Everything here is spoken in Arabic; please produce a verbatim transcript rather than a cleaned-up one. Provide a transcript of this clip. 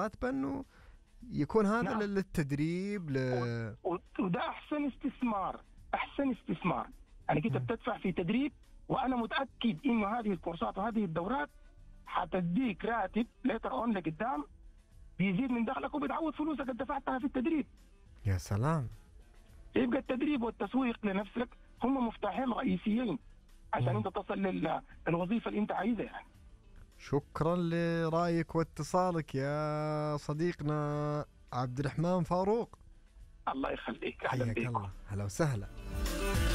راتبه انه يكون هذا نعم. للتدريب ل... وده احسن استثمار، احسن استثمار. يعني كنت بتدفع في تدريب، وانا متاكد انه هذه الكورسات وهذه الدورات حتديك راتب ليتر اون لقدام بيزيد من دخلك وبتعوض فلوسك اللي دفعتها في التدريب. يا سلام. يبقى التدريب والتسويق لنفسك هم مفتاحين رئيسيين عشان مم. انت تصل للوظيفه اللي انت عايزها يعني. شكرا لرأيك واتصالك يا صديقنا عبد الرحمن فاروق. الله يخليك، اهلا حياك بك. الله، هلا وسهلا.